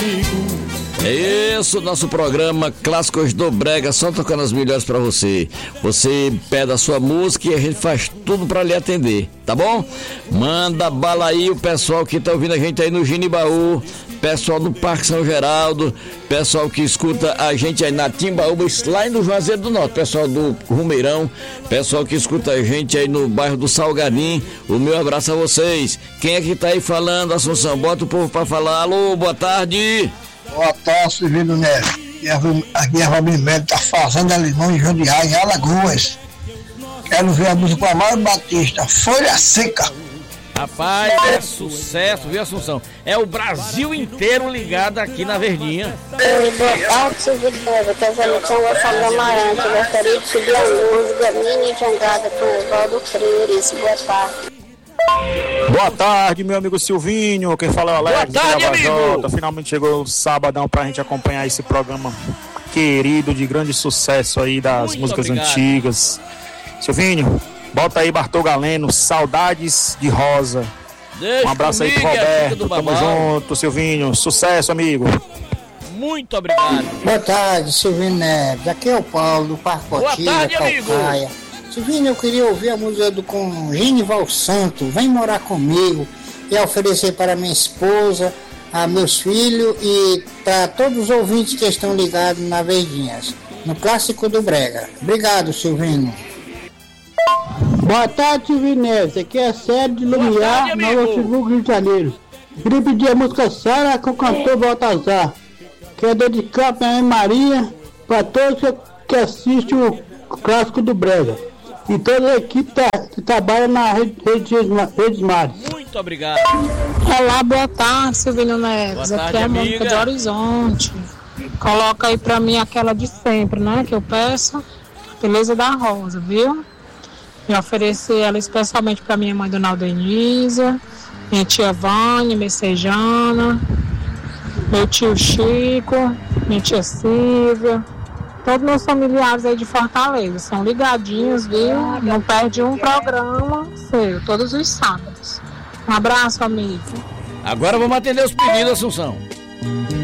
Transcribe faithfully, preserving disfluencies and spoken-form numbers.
Isso, nosso programa Clássicos do Brega, só tocando as melhores pra você. Você pede a sua música e a gente faz tudo pra lhe atender, tá bom? Manda bala aí o pessoal que tá ouvindo a gente aí no Genibaú, pessoal do Parque São Geraldo, pessoal que escuta a gente aí na Timbaúba, lá no Juazeiro do Norte, pessoal do Rumeirão, pessoal que escuta a gente aí no bairro do Salgadinho, o meu abraço a vocês. Quem é que tá aí falando, Assunção? Bota o povo pra falar. Alô, boa tarde. Boa tarde, Silvino Neves. Aqui é Robin Médio, da Fazenda Limão em Jundiaí, em Alagoas. Quero ver a música com Amaro Batista, Folha Seca. Rapaz, é sucesso, viu, Assunção? É o Brasil inteiro ligado aqui na Verdinha. Oi, boa tarde, Silvino Neves. Casamento é Fábio Amarante. Gostaria de subir a música Mini Jangada com Oswaldo Freires. Boa tarde. Boa tarde, meu amigo Silvinho. Quem fala é o Alex. Boa tarde, amigo. Finalmente chegou o sabadão pra gente acompanhar esse programa querido, de grande sucesso aí das Muito músicas obrigado. antigas. Silvinho, bota aí Bartol Galeno, Saudades de Rosa. Deixa um abraço comigo, aí pro Roberto. Tamo junto, Silvinho. Sucesso, amigo. Muito obrigado. Boa tarde, Silvinho Neves. Aqui é o Paulo do Parque Cotia, Calcaia. Silvinho, eu queria ouvir a música do com Genival Santo, Vem Morar Comigo, e oferecer para minha esposa, a meus filhos e para todos os ouvintes que estão ligados na Verdinhas, no Clássico do Brega. Obrigado, Silvinho. Boa tarde, Silvinho Neves. Aqui é Sérgio de Lumiar, Nova Friburgo, Rio de Janeiro. Queria pedir a música Sara com o cantor Baltazar. Quero dedicar para a Maria, para todos que assistem o Clássico do Brega. E toda a equipe tá, que trabalha na rede, rede, rede Mares. Muito obrigado. Olá, boa tarde, Silvino Neves. Boa tarde, aqui é a amiga. Mônica de Horizonte. Coloca aí pra mim aquela de sempre, né? Que eu peço. Beleza da Rosa, viu? E oferecer ela especialmente pra minha mãe, Dona Denise, minha tia Vânia, Messejana, meu tio Chico, minha tia Silvia. Todos meus familiares aí de Fortaleza, são ligadinhos, viu? Não perde um programa seu, todos os sábados. Um abraço, amigo. Agora vamos atender os pedidos, Assunção.